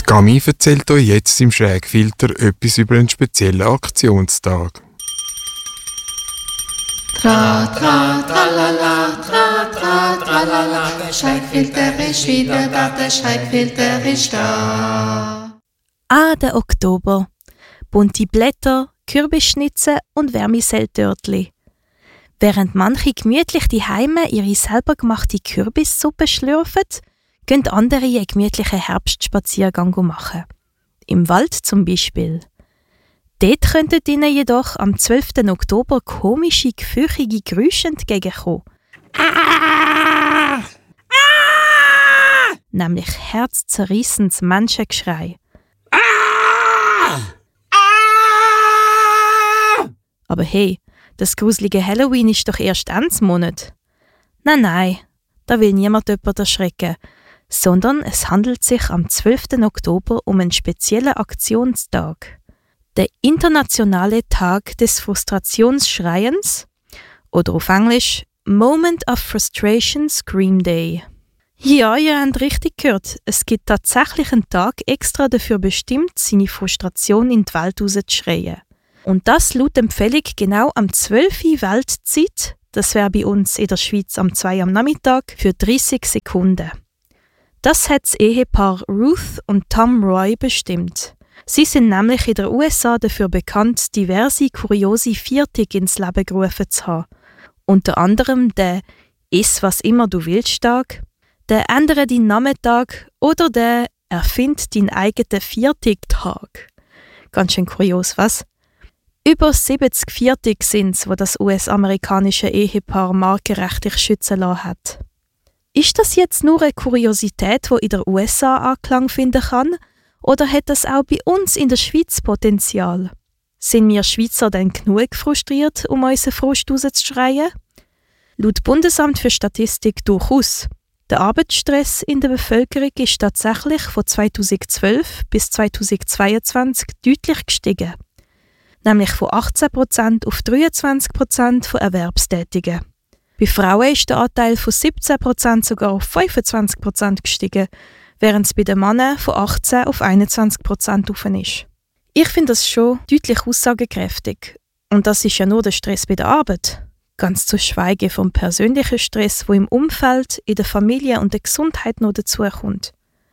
Gami erzählt euch jetzt im Schrägfilter etwas über einen speziellen Aktionstag. Tra, tra, tralala, tra, tra, tralala, der Schrägfilter ist wieder da, der Schrägfilter ist da. Der Oktober. Bunte Blätter, Kürbisschnitze und Vermicelltörtli. Während manche gemütlich die Heime ihre selber gemachte Kürbissuppe schlürfen, gehen andere einen gemütlichen Herbstspaziergang machen. Im Wald zum Beispiel. Dort könnten ihnen jedoch am 12. Oktober komische, gefürchtige Geräusche entgegenkommen. Nämlich herzzerrissendes Menschengeschrei. Aber hey, das gruselige Halloween ist doch erst Ende Monat. Nein, da will niemand jemanden erschrecken, sondern es handelt sich am 12. Oktober um einen speziellen Aktionstag. Der internationale Tag des Frustrationsschreiens oder auf Englisch Moment of Frustration Scream Day. Ja, ihr habt richtig gehört, es gibt tatsächlich einen Tag extra dafür bestimmt, seine Frustration in die Welt rauszuschreien. Und das laut Empfehlung genau am 12. Uhr Weltzeit, das wäre bei uns in der Schweiz am 2 Uhr am Nachmittag, für 30 Sekunden. Das hat das Ehepaar Ruth und Tom Roy bestimmt. Sie sind nämlich in den USA dafür bekannt, diverse kuriose Viertig ins Leben gerufen zu haben. Unter anderem der «Iss was immer du willst» Tag, der «Ändere deinen Namen» Tag oder der «Erfind deinen eigenen Viertig» Tag. Ganz schön kurios, was? Über 70 Viertig sind es, wo das US-amerikanische Ehepaar markenrechtlich schützen lassen hat. Ist das jetzt nur eine Kuriosität, die in den USA Anklang finden kann? Oder hat das auch bei uns in der Schweiz Potenzial? Sind wir Schweizer denn genug frustriert, um unseren Frust rauszuschreien? Laut Bundesamt für Statistik durchaus. Der Arbeitsstress in der Bevölkerung ist tatsächlich von 2012 bis 2022 deutlich gestiegen. Nämlich von 18% auf 23% von Erwerbstätigen. Bei Frauen ist der Anteil von 17% sogar auf 25% gestiegen, während es bei den Männern von 18 auf 21% rauf ist. Ich finde das schon deutlich aussagekräftig. Und das ist ja nur der Stress bei der Arbeit. Ganz zu schweigen vom persönlichen Stress, der im Umfeld, in der Familie und der Gesundheit noch dazukommt.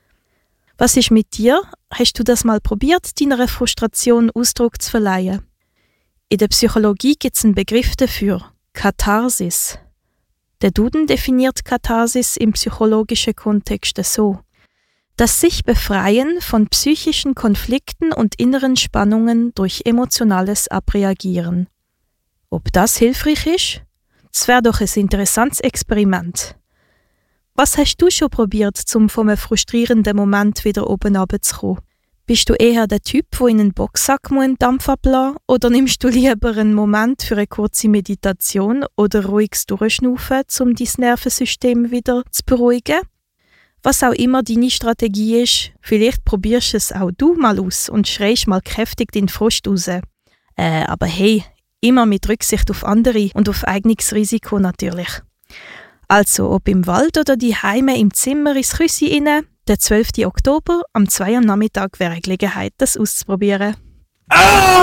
Was ist mit dir? Hast du das mal probiert, deiner Frustration Ausdruck zu verleihen? In der Psychologie gibt es einen Begriff dafür, Katharsis. Der Duden definiert Katharsis im psychologischen Kontext so: das sich Befreien von psychischen Konflikten und inneren Spannungen durch emotionales Abreagieren. Ob das hilfreich ist? Das wäre doch ein interessantes Experiment. Was hast du schon probiert, um von einem frustrierenden Moment wieder oben runterzukommen? Bist du eher der Typ, der in einen Boxsack einen Dampf ablassen muss, oder nimmst du lieber einen Moment für eine kurze Meditation oder ruhiges Durchschnaufen, um dein Nervensystem wieder zu beruhigen? Was auch immer deine Strategie ist, vielleicht probierst es auch du mal aus und schreist mal kräftig deinen Frust raus. Aber hey, immer mit Rücksicht auf andere und auf eigenes Risiko natürlich. Also ob im Wald oder die Heime im Zimmer ins Küssi inne, der 12. Oktober am 2 Uhr am Nachmittag wäre eine Gelegenheit, das auszuprobieren.